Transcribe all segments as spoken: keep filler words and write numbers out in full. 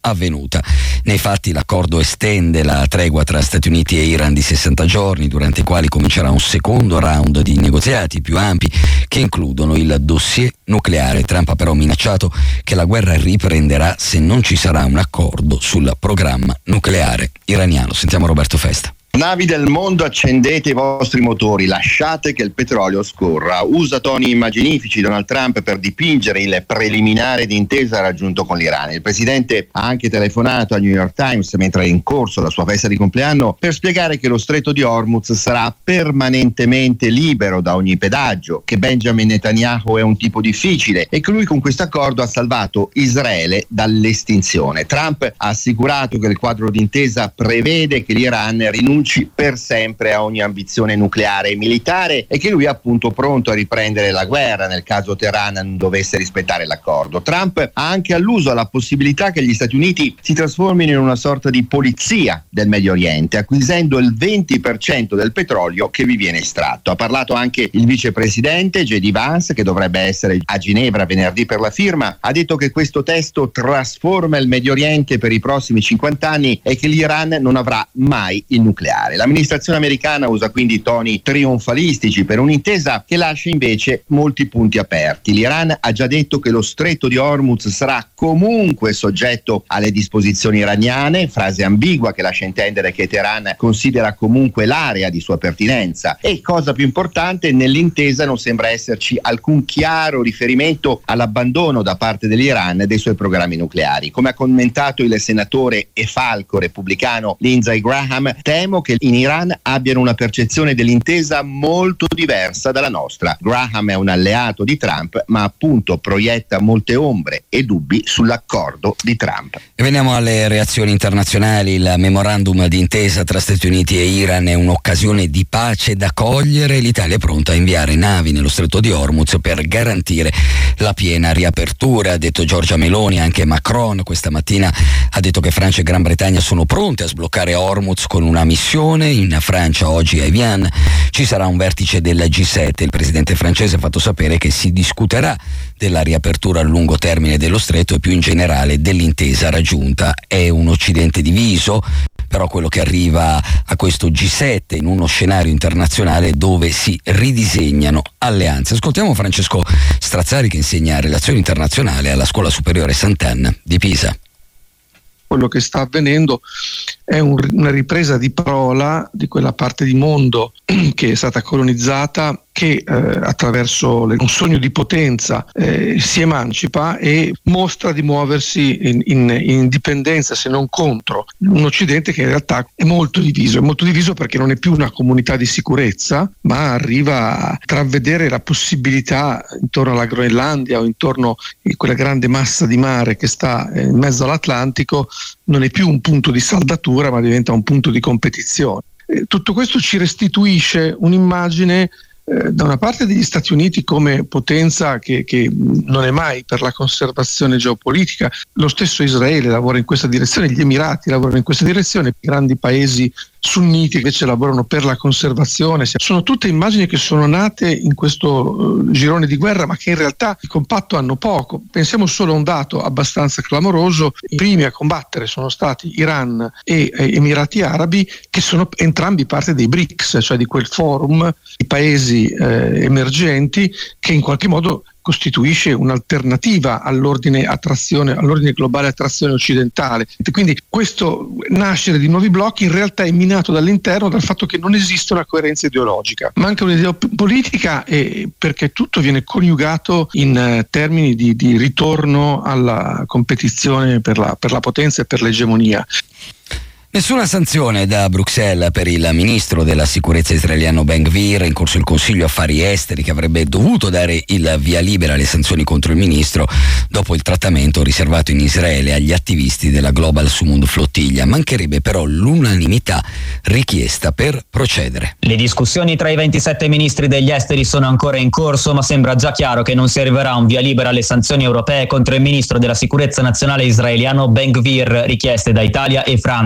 avvenuta. Nei fatti l'accordo estende la tregua tra Stati Uniti e Iran di sessanta giorni, durante i quali comincerà un secondo round di negoziati più ampi che includono il dossier nucleare. Trump ha però minacciato che la guerra riprenderà se non ci sarà un accordo sul programma nucleare iraniano. Sentiamo Roberto Festa. Navi del mondo, accendete i vostri motori, lasciate che il petrolio scorra. Usa toni immaginifici Donald Trump per dipingere il preliminare d'intesa raggiunto con l'Iran. Il presidente ha anche telefonato al New York Times mentre è in corso la sua festa di compleanno per spiegare che lo stretto di Hormuz sarà permanentemente libero da ogni pedaggio, che Benjamin Netanyahu è un tipo difficile e che lui con questo accordo ha salvato Israele dall'estinzione. Trump ha assicurato che il quadro d'intesa prevede che l'Iran rinunci per sempre a ogni ambizione nucleare e militare e che lui è appunto pronto a riprendere la guerra nel caso Teheran non dovesse rispettare l'accordo. Trump ha anche alluso alla possibilità che gli Stati Uniti si trasformino in una sorta di polizia del Medio Oriente, acquisendo il venti per cento del petrolio che vi viene estratto. Ha parlato anche il vicepresidente J D Vance, che dovrebbe essere a Ginevra venerdì per la firma. Ha detto che questo testo trasforma il Medio Oriente per i prossimi cinquanta anni e che l'Iran non avrà mai il nucleare. L'amministrazione americana usa quindi toni trionfalistici per un'intesa che lascia invece molti punti aperti. L'Iran ha già detto che lo stretto di Hormuz sarà comunque soggetto alle disposizioni iraniane, frase ambigua che lascia intendere che Teheran considera comunque l'area di sua pertinenza. E cosa più importante, nell'intesa non sembra esserci alcun chiaro riferimento all'abbandono da parte dell'Iran dei suoi programmi nucleari. Come ha commentato il senatore e falco repubblicano Lindsey Graham, temo che in Iran abbiano una percezione dell'intesa molto diversa dalla nostra. Graham è un alleato di Trump, ma appunto proietta molte ombre e dubbi sull'accordo di Trump. E veniamo alle reazioni internazionali. Il memorandum d'intesa tra Stati Uniti e Iran è un'occasione di pace da cogliere. L'Italia è pronta a inviare navi nello stretto di Hormuz per garantire la piena riapertura, ha detto Giorgia Meloni. Anche Macron questa mattina ha detto che Francia e Gran Bretagna sono pronte a sbloccare Hormuz con una missione. In Francia oggi a Evian ci sarà un vertice del G sette. Il presidente francese ha fatto sapere che si discuterà della riapertura a lungo termine dello stretto e più in generale dell'intesa raggiunta. È un Occidente diviso, però quello che arriva a questo G sette in uno scenario internazionale dove si ridisegnano alleanze. Ascoltiamo Francesco Strazzari, che insegna relazioni internazionali alla Scuola Superiore Sant'Anna di Pisa. Quello che sta avvenendo è un, una ripresa di parola di quella parte di mondo che è stata colonizzata, che eh, attraverso le, un sogno di potenza eh, si emancipa e mostra di muoversi in, in, in indipendenza, se non contro un Occidente che in realtà è molto diviso, è molto diviso perché non è più una comunità di sicurezza, ma arriva a travedere la possibilità intorno alla Groenlandia o intorno a quella grande massa di mare che sta in mezzo all'Atlantico. Non è più un punto di saldatura, ma diventa un punto di competizione. Eh, tutto questo ci restituisce un'immagine eh, da una parte degli Stati Uniti come potenza che, che non è mai per la conservazione geopolitica. Lo stesso Israele lavora in questa direzione, gli Emirati lavorano in questa direzione, i grandi paesi sunniti invece lavorano per la conservazione. Sono tutte immagini che sono nate in questo uh, girone di guerra, ma che in realtà di compatto hanno poco. Pensiamo solo a un dato abbastanza clamoroso: i primi a combattere sono stati Iran e eh, Emirati Arabi, che sono entrambi parte dei B R I C S, cioè di quel forum di paesi eh, emergenti che in qualche modo costituisce un'alternativa all'ordine attrazione, all'ordine globale attrazione occidentale. E quindi questo nascere di nuovi blocchi in realtà è minato dall'interno dal fatto che non esiste una coerenza ideologica, manca un'idea politica, e perché tutto viene coniugato in eh, termini di, di ritorno alla competizione per la, per la potenza e per l'egemonia. Nessuna sanzione da Bruxelles per il ministro della sicurezza israeliano Ben Gvir. In corso il Consiglio Affari Esteri, che avrebbe dovuto dare il via libera alle sanzioni contro il ministro dopo il trattamento riservato in Israele agli attivisti della Global Sumud Flottiglia. Mancherebbe però l'unanimità richiesta per procedere. Le discussioni tra i ventisette ministri degli esteri sono ancora in corso, ma sembra già chiaro che non si arriverà a un via libera alle sanzioni europee contro il ministro della sicurezza nazionale israeliano Ben Gvir, richieste da Italia e Francia.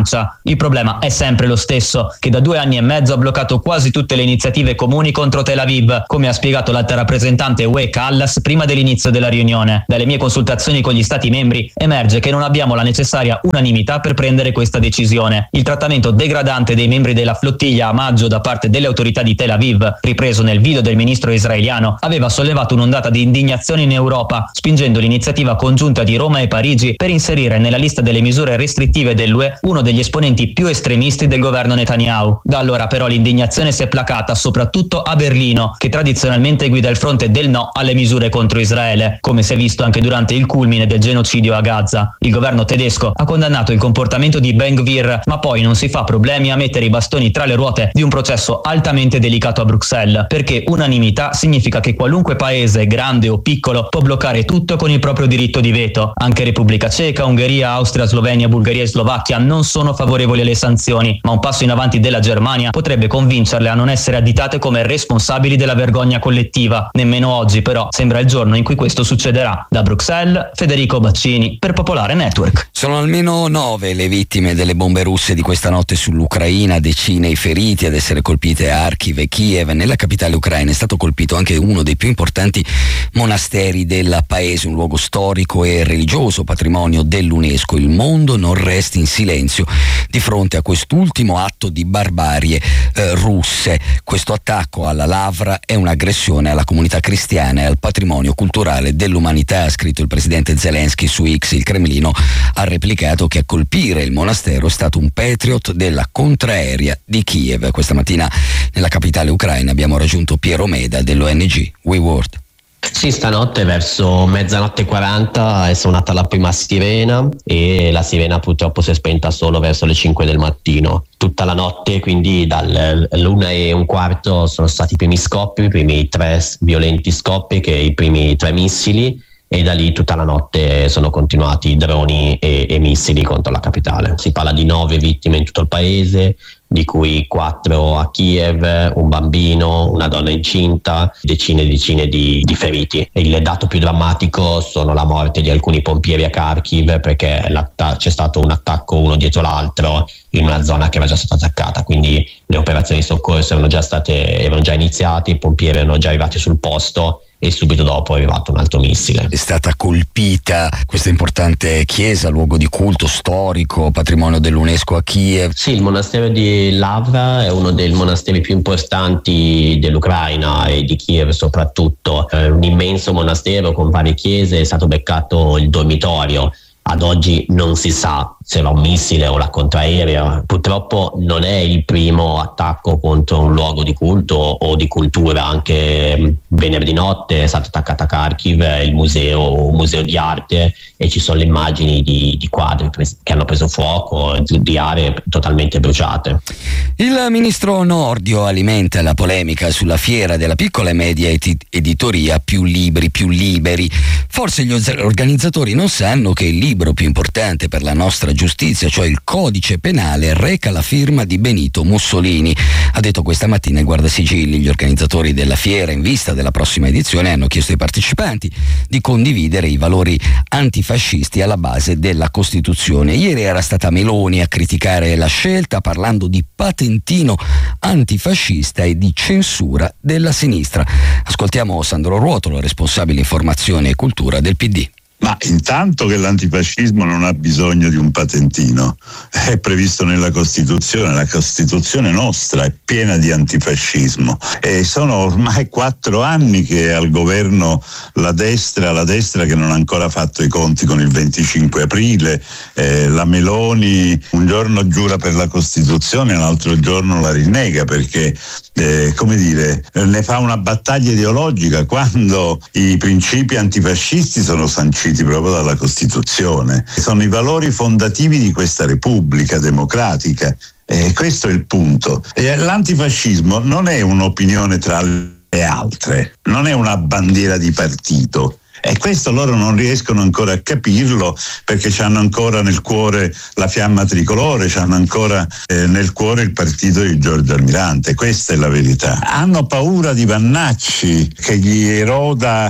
Il problema è sempre lo stesso, che da due anni e mezzo ha bloccato quasi tutte le iniziative comuni contro Tel Aviv, come ha spiegato l'alta rappresentante U E Callas prima dell'inizio della riunione. Dalle mie consultazioni con gli stati membri emerge che non abbiamo la necessaria unanimità per prendere questa decisione. Il trattamento degradante dei membri della flottiglia a maggio da parte delle autorità di Tel Aviv, ripreso nel video del ministro israeliano, aveva sollevato un'ondata di indignazione in Europa, spingendo l'iniziativa congiunta di Roma e Parigi per inserire nella lista delle misure restrittive dell'U E uno degli esponenti più estremisti del governo Netanyahu. Da allora però l'indignazione si è placata soprattutto a Berlino, che tradizionalmente guida il fronte del no alle misure contro Israele, come si è visto anche durante il culmine del genocidio a Gaza. Il governo tedesco ha condannato il comportamento di Ben Gvir, ma poi non si fa problemi a mettere i bastoni tra le ruote di un processo altamente delicato a Bruxelles, perché unanimità significa che qualunque paese, grande o piccolo, può bloccare tutto con il proprio diritto di veto. Anche Repubblica Ceca, Ungheria, Austria, Slovenia, Bulgaria e Slovacchia non sono favorevoli alle sanzioni, ma un passo in avanti della Germania potrebbe convincerle a non essere additate come responsabili della vergogna collettiva. Nemmeno oggi però sembra il giorno in cui questo succederà. Da Bruxelles, Federico Baccini per Popolare Network. Sono almeno nove le vittime delle bombe russe di questa notte sull'Ucraina, decine i feriti, ad essere colpite a Kharkiv e Kiev. Nella capitale ucraina è stato colpito anche uno dei più importanti monasteri del paese, un luogo storico e religioso, patrimonio dell'UNESCO. Il mondo non resti in silenzio di fronte a quest'ultimo atto di barbarie eh, russe. Questo attacco alla Lavra è un'aggressione alla comunità cristiana e al patrimonio culturale dell'umanità, ha scritto il presidente Zelensky su X. Il Cremlino ha replicato che a colpire il monastero è stato un Patriot della contraerea di Kiev. Questa mattina nella capitale ucraina abbiamo raggiunto Piero Meda dell'O N G We World. Sì, stanotte verso mezzanotte e quaranta è suonata la prima sirena e la sirena purtroppo si è spenta solo verso le cinque del mattino. Tutta la notte, quindi dall'una e un quarto sono stati i primi scoppi, i primi tre violenti scoppi, che i primi tre missili, e da lì tutta la notte sono continuati droni e, e missili contro la capitale. Si parla di nove vittime in tutto il paese, di cui quattro a Kiev, un bambino, una donna incinta, decine e decine di, di feriti. Il dato più drammatico sono la morte di alcuni pompieri a Kharkiv, perché c'è stato un attacco uno dietro l'altro in una zona che era già stata attaccata, quindi le operazioni di soccorso erano già state erano già iniziate, i pompieri erano già arrivati sul posto e subito dopo è arrivato un altro missile. È stata colpita questa importante chiesa, luogo di culto storico, patrimonio dell'UNESCO a Kiev. Sì, il monastero di Lavra è uno dei monasteri più importanti dell'Ucraina e di Kiev soprattutto. È un immenso monastero con varie chiese, è stato beccato il dormitorio. Ad oggi non si sa se era un missile o la contraerea. Purtroppo non è il primo attacco contro un luogo di culto o di cultura. Anche venerdì notte è stato attaccato a Kharkiv il museo, un museo di arte, e ci sono le immagini di, di quadri che hanno preso fuoco, di aree totalmente bruciate. Il ministro Nordio alimenta la polemica sulla fiera della piccola e media editoria Più Libri, Più Liberi. Forse gli organizzatori non sanno che il libro più importante per la nostra giustizia, cioè il codice penale, reca la firma di Benito Mussolini. Ha detto questa mattina il Guardasigilli. Gli organizzatori della fiera, in vista della prossima edizione, hanno chiesto ai partecipanti di condividere i valori antifascisti alla base della Costituzione. Ieri era stata Meloni a criticare la scelta, parlando di patentino antifascista e di censura della sinistra. Ascoltiamo Sandro Ruotolo, responsabile informazione e cultura del P D. Ma intanto che l'antifascismo non ha bisogno di un patentino, è previsto nella Costituzione, la Costituzione nostra è piena di antifascismo, e sono ormai quattro anni che è al governo la destra, la destra che non ha ancora fatto i conti con il venticinque aprile, eh, la Meloni un giorno giura per la Costituzione, l'altro giorno la rinnega, perché eh, come dire, ne fa una battaglia ideologica quando i principi antifascisti sono sanciti proprio dalla Costituzione. Sono i valori fondativi di questa Repubblica democratica, e questo è il punto. E l'antifascismo non è un'opinione tra le altre, non è una bandiera di partito. E questo loro non riescono ancora a capirlo, perché hanno ancora nel cuore la fiamma tricolore, hanno ancora eh, nel cuore il partito di Giorgio Almirante. Questa è la verità. Hanno paura di Vannacci che gli eroda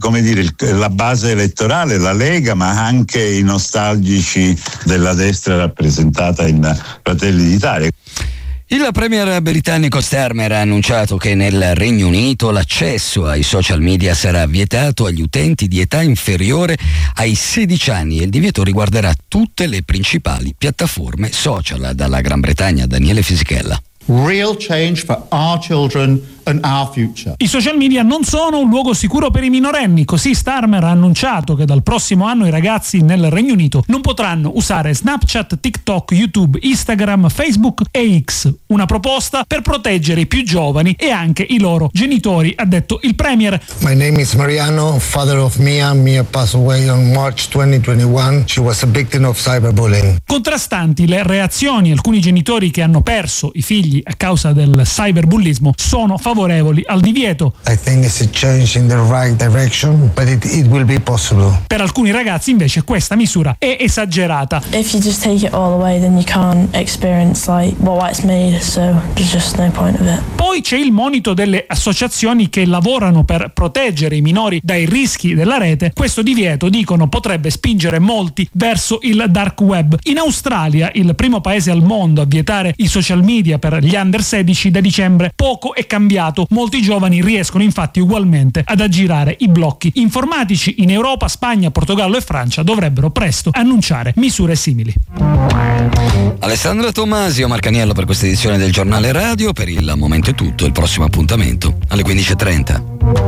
come dire, il, la base elettorale, la Lega, ma anche i nostalgici della destra rappresentata in Fratelli d'Italia. Il premier britannico Starmer ha annunciato che nel Regno Unito l'accesso ai social media sarà vietato agli utenti di età inferiore ai sedici anni e il divieto riguarderà tutte le principali piattaforme social. Dalla Gran Bretagna, Daniele Fisichella. Real change for our children and our future. I social media non sono un luogo sicuro per i minorenni, così Starmer ha annunciato che dal prossimo anno i ragazzi nel Regno Unito non potranno usare Snapchat, TikTok, YouTube, Instagram, Facebook e X. Una proposta per proteggere i più giovani e anche i loro genitori, ha detto il premier. My name is Mariano, father of Mia. Mia passed away on March twenty twenty-one. She was a victim of cyberbullying. Contrastanti le reazioni, alcuni genitori che hanno perso i figli a causa del cyberbullismo sono favorevoli al divieto. I think it's a change in the right direction, but it, it will be possible. Per alcuni ragazzi invece questa misura è esagerata. If you just take it all away, then you can't experience like what it's made, so there's just no point of it. Poi c'è il monito delle associazioni che lavorano per proteggere i minori dai rischi della rete. Questo divieto, dicono, potrebbe spingere molti verso il dark web. In Australia, il primo paese al mondo a vietare i social media per gli under sedici, da dicembre poco è cambiato. Molti giovani riescono infatti ugualmente ad aggirare i blocchi informatici. In Europa, Spagna, Portogallo e Francia dovrebbero presto annunciare misure simili. Alessandra Tomasi, Omar Caniello per questa edizione del Giornale Radio. Per il momento è tutto, il prossimo appuntamento alle quindici e trenta.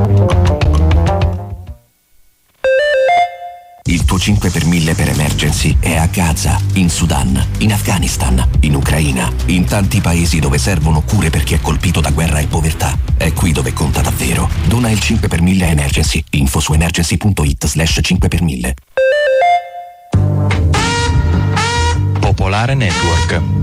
Il tuo cinque per mille per emergency è a Gaza, in Sudan, in Afghanistan, in Ucraina, in tanti paesi dove servono cure per chi è colpito da guerra e povertà. È qui dove conta davvero. Dona il cinque per mille a Emergency. Info su emergency punto it slash cinque per mille. Popolare Network.